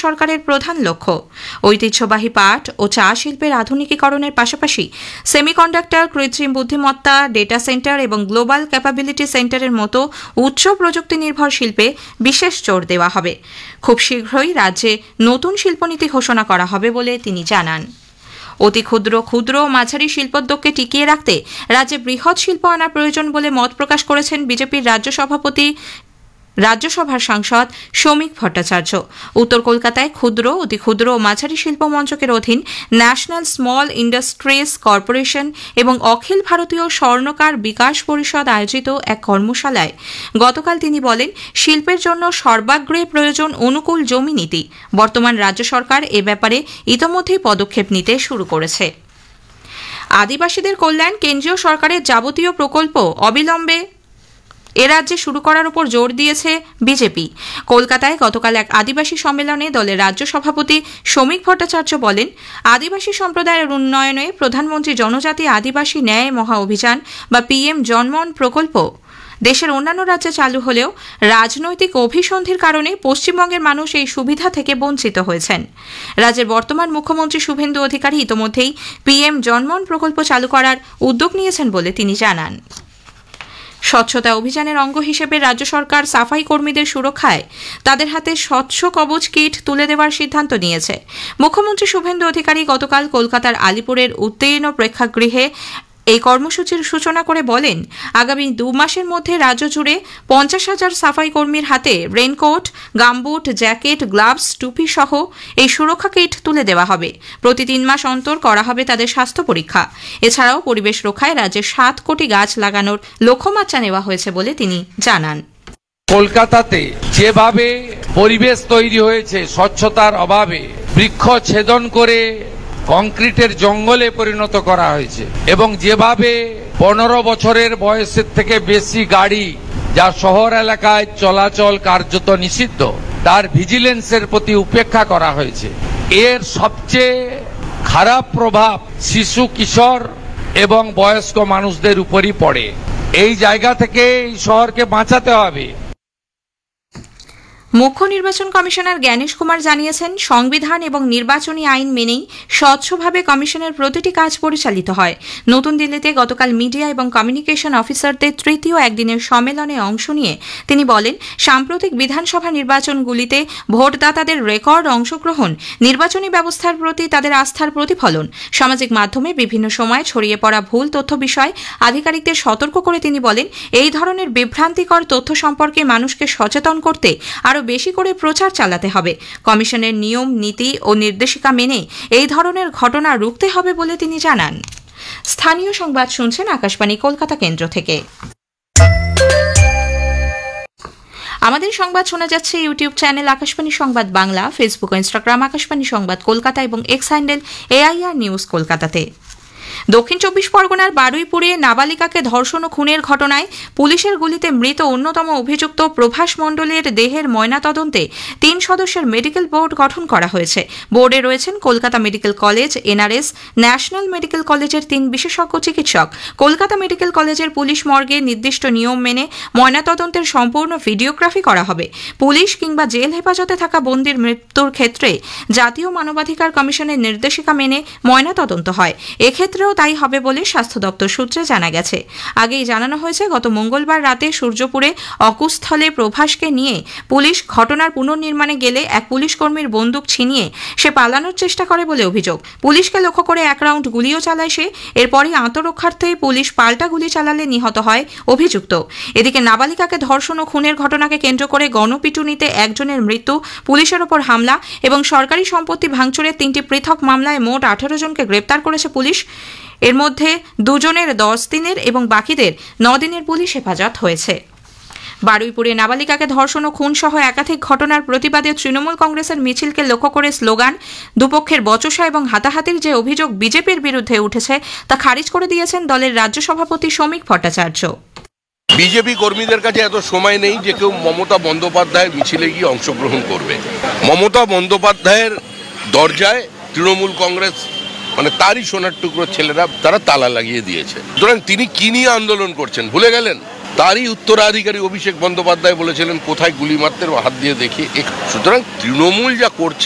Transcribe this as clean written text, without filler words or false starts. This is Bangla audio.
সরকারের প্রধান লক্ষ্য। ঐতিহ্যবাহী পাট ও চা শিল্পের আধুনিকীকরণের পাশাপাশি সেমিকন্ডাক্টর, কৃত্রিম বুদ্ধিমত্তা, ডেটা সেন্টার এবং গ্লোবাল ক্যাপাবিলিটি সেন্টারের মতো উচ্চ প্রযুক্তি নির্ভর শিল্পে বিশেষ জোর দেওয়া হবে। খুব শীঘ্রই রাজ্যে নতুন শিল্পনীতি ঘোষণা করা হবে বলে তিনি জানান। অতি ক্ষুদ্র ক্ষুদ্র ও মাঝারি শিল্পোদ্যোগকে টিকিয়ে রাখতে রাজ্যে বৃহৎ শিল্প আনা প্রয়োজন বলে মত প্রকাশ করেছেন বিজেপির রাজ্যসভার সাংসদ শ্রমিক ভট্টাচার্য। উত্তর কলকাতায় ক্ষুদ্র, অতি ক্ষুদ্র ও মাঝারি শিল্প মঞ্চকের অধীন ন্যাশনাল স্মল ইন্ডাস্ট্রিজ কর্পোরেশন এবং অখিল ভারতীয় স্বর্ণকার বিকাশ পরিষদ আয়োজিত এক কর্মশালায় গতকাল তিনি বলেন, শিল্পের জন্য সর্বাগ্রে প্রয়োজন অনুকূল জমি নীতি। বর্তমান রাজ্য সরকার এ ব্যাপারে ইতোমধ্যেই পদক্ষেপ নিতে শুরু করেছে। আদিবাসীদের কল্যাণ কেন্দ্রীয় সরকারের যাবতীয় প্রকল্প অবিলম্বে এ রাজ্যে শুরু করার উপর জোর দিয়েছে বিজেপি। কলকাতায় গতকাল এক আদিবাসী সম্মেলনে দলের রাজ্য সভাপতি শ্রমিক ভট্টাচার্য বলেন, আদিবাসী সম্প্রদায়ের উন্নয়নে প্রধানমন্ত্রী জনজাতি আদিবাসী ন্যায় মহা অভিযান বা PM জনমন প্রকল্প দেশের অন্যান্য রাজ্যে চালু হলেও রাজনৈতিক অভিসন্ধির কারণে পশ্চিমবঙ্গের মানুষ এই সুবিধা থেকে বঞ্চিত হয়েছেন। রাজ্যের বর্তমান মুখ্যমন্ত্রী শুভেন্দু অধিকারী ইতোমধ্যেই PM জনমন প্রকল্প চালু করার উদ্যোগ নিয়েছেন বলে তিনি জানান। স্বচ্ছতা অভিযানের অঙ্গ হিসেবে রাজ্য সরকার সাফাই কর্মীদের সুরক্ষায় তাদের হাতে স্বচ্ছ কবচ কিট তুলে দেওয়ার সিদ্ধান্ত নিয়েছে। মুখ্যমন্ত্রী শুভেন্দু অধিকারী গতকাল কলকাতার আলিপুরের উত্তীর্ণ প্রেক্ষাগৃহে এই কর্মসূচির সূচনা করে বলেন, আগামী 2 মাসের মধ্যে রাজ্য জুড়ে 50,000 সাফাই কর্মীর হাতে রেইনকোট, গামবুট, জ্যাকেট, গ্লাভস, টুপি সহ এই সুরক্ষা কিট তুলে দেওয়া হবে। প্রতি 3 মাস অন্তর করা হবে তাদের স্বাস্থ্য পরীক্ষা। এছাড়াও পরিবেশ রক্ষায় রাজ্যে 7 কোটি গাছ লাগানোর লক্ষ্যমাত্রা নেওয়া হয়েছে বলে তিনি জানান। কলকাতাতে যেভাবে পরিবেশ তৈরি হয়েছে স্বচ্ছতার অভাবে, বৃক্ষ ছেদন করে কংক্রিটের জঙ্গলে পরিণত করা হয়েছে এবং যেভাবে 15 বছরের বয়সের থেকে বেশি গাড়ি যা শহর এলাকায় চলাচল কার্যত নিষিদ্ধ, তার ভিজিলেন্সের প্রতি উপেক্ষা করা হয়েছে, এর সবচেয়ে খারাপ প্রভাব শিশু, কিশোর এবং বয়স্ক মানুষদের উপরই পড়ে। এই জায়গা থেকে এই শহরকে বাঁচাতে হবে। মুখ্য নির্বাচন কমিশনার জ্ঞানেশ কুমার জানিয়েছেন, সংবিধান এবং নির্বাচনী আইন মেনেই স্বচ্ছভাবে কমিশনের প্রতিটি কাজ পরিচালিত হয়। নতুন দিল্লিতে গতকাল মিডিয়া এবং কমিউনিকেশন অফিসারদের 3য় একদিনের সম্মেলনে অংশ নিয়ে তিনি বলেন, সাম্প্রতিক বিধানসভা নির্বাচনগুলিতে ভোটদাতাদের রেকর্ড অংশগ্রহণ নির্বাচনী ব্যবস্থার প্রতি তাদের আস্থার প্রতিফলন। সামাজিক মাধ্যমে বিভিন্ন সময় ছড়িয়ে পড়া ভুল তথ্য বিষয়ে আধিকারিকদের সতর্ক করে তিনি বলেন, এই ধরনের বিভ্রান্তিকর তথ্য সম্পর্কে মানুষকে সচেতন করতে আরও বেশি করে প্রচার চালাতে হবে। কমিশনের নিয়ম, নীতি ও নির্দেশিকা মেনে এই ধরনের ঘটনা রুখতে হবে বলে তিনি জানান। স্থানীয় সংবাদ শুনছেন আকাশবাণী কলকাতা কেন্দ্র থেকে। আমাদের সংবাদ শোনা যাচ্ছে ইউটিউব চ্যানেল আকাশবাণী সংবাদ বাংলা, ফেসবুক ও ইনস্টাগ্রাম আকাশবাণী সংবাদ কলকাতা এবং এক্স হ্যান্ডেল AIR নিউজ কলকাতাতে। দক্ষিণ 24 পরগনার বারুইপুরে নাবালিকাকে ধর্ষণ ও খুনের ঘটনায় পুলিশের গুলিতে মৃত অন্যতম অভিযুক্ত প্রভাস মণ্ডলের দেহের ময়নাতদন্তে 3 সদস্যের মেডিকেল বোর্ড গঠন করা হয়েছে। বোর্ডে রয়েছেন Kolkata medical college, NRS, national medical কলেজের 3 বিশেষজ্ঞ চিকিৎসক। কলকাতা মেডিকেল কলেজের পুলিশ মর্গে নির্দিষ্ট নিয়ম মেনে ময়নাতদন্তের সম্পূর্ণ ভিডিওগ্রাফি করা হবে। পুলিশ কিংবা জেল হেফাজতে থাকা বন্দির মৃত্যুর ক্ষেত্রে জাতীয় মানবাধিকার কমিশনের নির্দেশিকা মেনে ময়নাতদন্ত হয়। এক্ষেত্রেও তাই হবে বলে স্বাস্থ্য দপ্তর সূত্রে জানা গেছে। আগেই জানানো হয়েছে, গত মঙ্গলবার রাতে সূর্যপুরে অকুস্থলে প্রভাসকে নিয়ে পুলিশ ঘটনার পুনর্নির্মাণে গেলে এক পুলিশ কর্মীর বন্দুক ছিনিয়ে সে পালানোর চেষ্টা করে বলে অভিযোগ। পুলিশকে লক্ষ্য করে 1 রাউন্ড গুলিও চালায় সে। এরপরই আত্মরক্ষার্থে পুলিশ পাল্টা গুলি চালালে নিহত হয় অভিযুক্ত। এদিকে নাবালিকাকে ধর্ষণ ও খুনের ঘটনাকে কেন্দ্র করে গণপিটুনিতে একজনের মৃত্যু, পুলিশের ওপর হামলা এবং সরকারি সম্পত্তি ভাঙচুরের 3টি পৃথক মামলায় মোট 18 জনকে গ্রেপ্তার করেছে পুলিশ। এর মধ্যে 2 জনের 10 দিনের এবং বাকিদের 9 দিনের পুলিশ হেফাজত হয়েছে। বারুইপুরে নাবালিকাকে ধর্ষণ ও খুন সহ একাধিক ঘটনার প্রতিবাদে তৃণমূল কংগ্রেসের মিছিলকে লক্ষ্য করে স্লোগান, দুপক্ষের বচসা এবং হাতাহাতির যে অভিযোগ বিজেপির বিরুদ্ধে উঠেছে তা খারিজ করে দিয়েছেন দলের রাজ্য সভাপতি শ্রমিক ভট্টাচার্য। বিজেপি কর্মীদের কাছে এত সময় নেই যে কেউ মমতা বন্দ্যোপাধ্যায়ের মিছিলে গিয়ে অংশগ্রহণ করবে। মমতা বন্দ্যোপাধ্যায়ের দরজায় তৃণমূল কংগ্রেস মানে তারই সোনার টুকরো ছেলেরা তারা তালা লাগিয়ে দিয়েছে। সুতরাং তিনি কি নিয়ে আন্দোলন করছেন ভুলে গেলেন? তারই উত্তরাধিকারী অভিষেক বন্দ্যোপাধ্যায় বলেছিলেন, কোথায় গুলি মারতে হাত দিয়ে দেখি। সুতরাং তৃণমূল যা করছে